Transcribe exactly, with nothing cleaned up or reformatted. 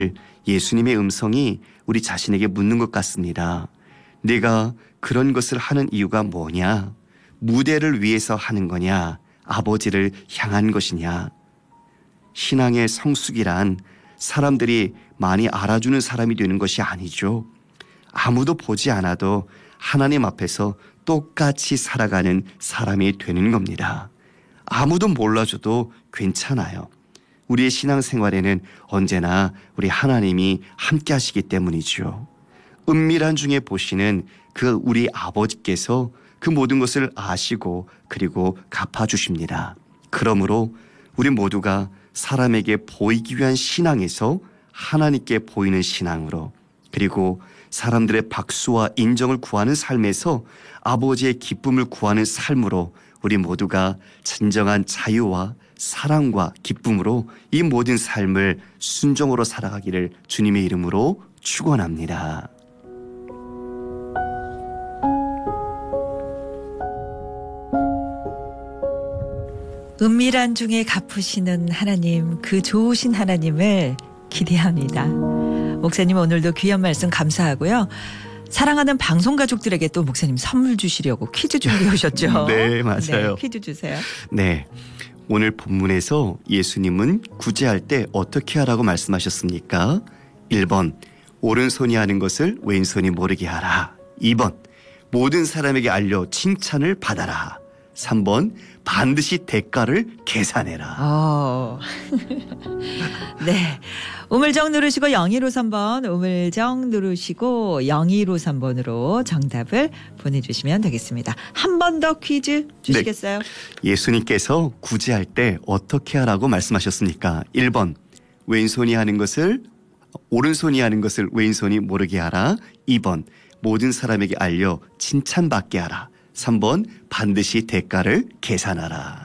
예수님의 음성이 우리 자신에게 묻는 것 같습니다. 내가 그런 것을 하는 이유가 뭐냐? 무대를 위해서 하는 거냐? 아버지를 향한 것이냐? 신앙의 성숙이란 사람들이 많이 알아주는 사람이 되는 것이 아니죠. 아무도 보지 않아도 하나님 앞에서 똑같이 살아가는 사람이 되는 겁니다. 아무도 몰라줘도 괜찮아요. 우리의 신앙생활에는 언제나 우리 하나님이 함께 하시기 때문이죠. 은밀한 중에 보시는 그 우리 아버지께서 그 모든 것을 아시고 그리고 갚아주십니다. 그러므로 우리 모두가 사람에게 보이기 위한 신앙에서 하나님께 보이는 신앙으로, 그리고 사람들의 박수와 인정을 구하는 삶에서 아버지의 기쁨을 구하는 삶으로 우리 모두가 진정한 자유와 사랑과 기쁨으로 이 모든 삶을 순종으로 살아가기를 주님의 이름으로 축원합니다. 은밀한 중에 갚으시는 하나님, 그 좋으신 하나님을 기대합니다. 목사님 오늘도 귀한 말씀 감사하고요. 사랑하는 방송 가족들에게 또 목사님 선물 주시려고 퀴즈 준비해 오셨죠? 네, 맞아요. 네, 퀴즈 주세요. 네, 오늘 본문에서 예수님은 구제할 때 어떻게 하라고 말씀하셨습니까? 일 번, 오른손이 하는 것을 왼손이 모르게 하라. 이 번, 모든 사람에게 알려 칭찬을 받아라. 삼 번, 반드시 대가를 계산해라. 어. 네. 우물정 누르시고 영일오삼 번, 우물정 누르시고 영일오삼 번으로 정답을 보내주시면 되겠습니다. 한 번 더 퀴즈 주시겠어요? 네. 예수님께서 구제할 때 어떻게 하라고 말씀하셨습니까? 일 번, 왼손이 하는 것을 오른손이 하는 것을 왼손이 모르게 하라. 이 번, 모든 사람에게 알려 칭찬받게 하라. 삼 번, 반드시 대가를 계산하라.